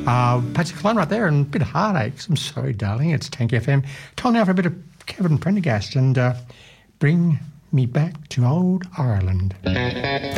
Patsy Cologne right there and a bit of Heartaches. I'm sorry, darling. It's Tank FM. Time now for a bit of Kevin Prendergast and Bring Me Back to Old Ireland.